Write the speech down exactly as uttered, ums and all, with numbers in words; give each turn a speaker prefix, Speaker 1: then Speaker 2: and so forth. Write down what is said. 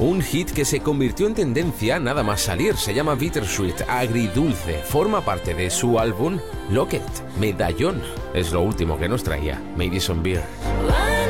Speaker 1: Un hit que se convirtió en tendencia nada más salir. Se llama Bittersweet, agridulce. Forma parte de su álbum Locket, Medallón. Es lo último que nos traía Madison Beer.